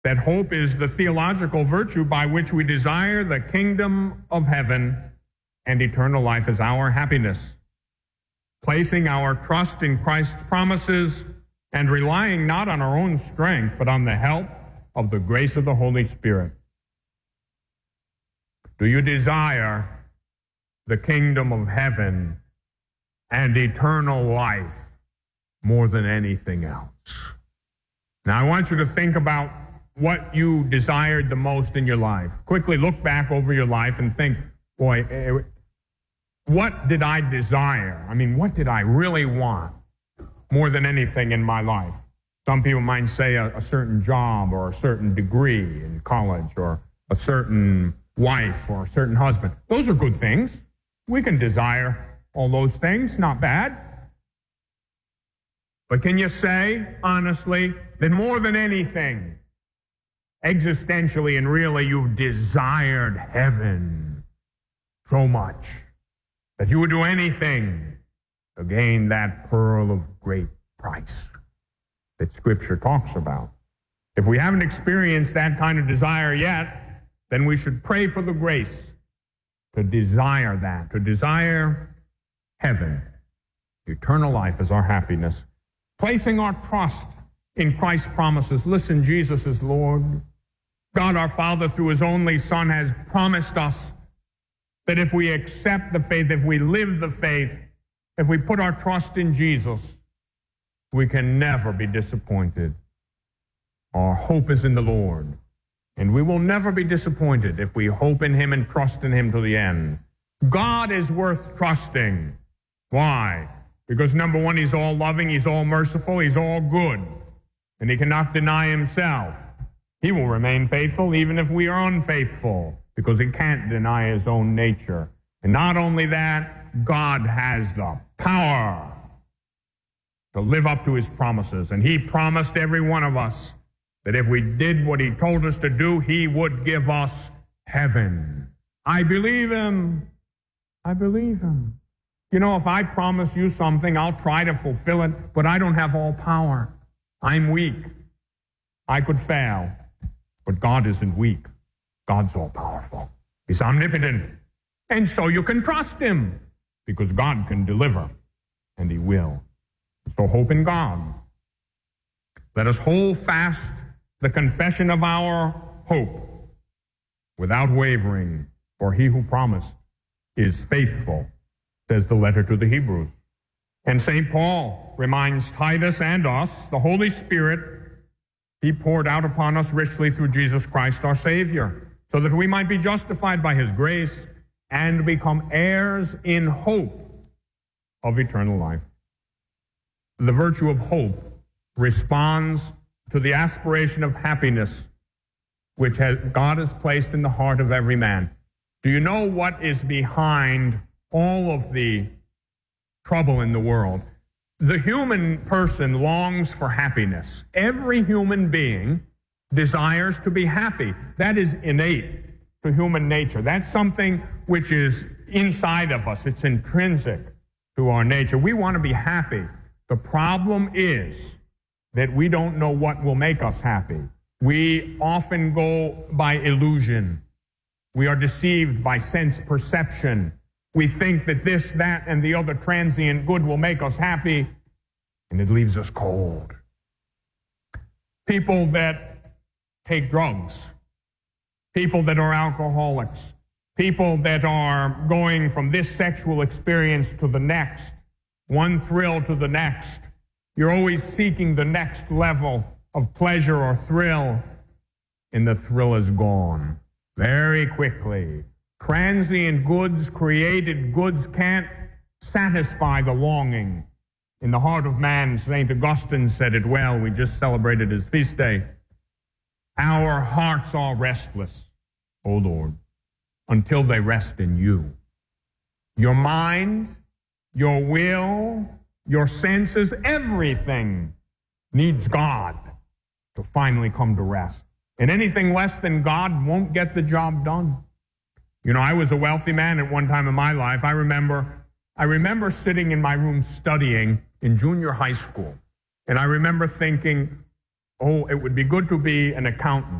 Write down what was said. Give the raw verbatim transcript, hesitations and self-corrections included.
that hope is the theological virtue by which we desire the kingdom of heaven and eternal life as our happiness, placing our trust in Christ's promises and relying not on our own strength, but on the help of the grace of the Holy Spirit. Do you desire the kingdom of heaven and eternal life more than anything else? Now, I want you to think about what you desired the most in your life. Quickly look back over your life and think, boy, what did I desire? I mean, what did I really want more than anything in my life? Some people might say a, a certain job or a certain degree in college or a certain wife or a certain husband. Those are good things. We can desire all those things, not bad. But can you say, honestly, that more than anything, existentially and really, you've desired heaven so much that you would do anything to gain that pearl of great price that Scripture talks about? If we haven't experienced that kind of desire yet, then we should pray for the grace to desire that, to desire heaven, eternal life as our happiness, placing our trust in Christ's promises. Listen, Jesus is Lord. God our Father, through his only Son, has promised us that if we accept the faith, if we live the faith, if we put our trust in Jesus, we can never be disappointed. Our hope is in the Lord, and we will never be disappointed if we hope in him and trust in him to the end. God is worth trusting. Why? Because number one, he's all loving, he's all merciful, he's all good, and he cannot deny himself. He will remain faithful even if we are unfaithful, because he can't deny his own nature. And not only that, God has the power to live up to his promises. And he promised every one of us that if we did what he told us to do, he would give us heaven. I believe him. I believe him. You know, if I promise you something, I'll try to fulfill it, but I don't have all power. I'm weak. I could fail, but God isn't weak. God's all powerful. He's omnipotent. And so you can trust him, because God can deliver, and he will. So hope in God. Let us hold fast the confession of our hope without wavering, for he who promised is faithful, says the letter to the Hebrews. And Saint Paul reminds Titus and us, the Holy Spirit, he poured out upon us richly through Jesus Christ our Savior, so that we might be justified by his grace and become heirs in hope of eternal life. The virtue of hope responds to the aspiration of happiness which has, God has placed in the heart of every man. Do you know what is behind all of the trouble in the world? The human person longs for happiness. Every human being desires to be happy. That is innate to human nature. That's something which is inside of us. It's intrinsic to our nature. We want to be happy. The problem is that we don't know what will make us happy. We often go by illusion. We are deceived by sense perception. We think that this, that, and the other transient good will make us happy, and it leaves us cold. People that take drugs, people that are alcoholics, people that are going from this sexual experience to the next, one thrill to the next. You're always seeking the next level of pleasure or thrill, and the thrill is gone very quickly. Transient goods, created goods, can't satisfy the longing in the heart of man. Saint Augustine said it well. We just celebrated his feast day. Our hearts are restless, O Lord, until they rest in you. Your mind, your will, your senses, everything needs God to finally come to rest. And anything less than God won't get the job done. You know, I was a wealthy man at one time in my life. I remember, I remember sitting in my room studying in junior high school. And I remember thinking, Oh, it would be good to be an accountant.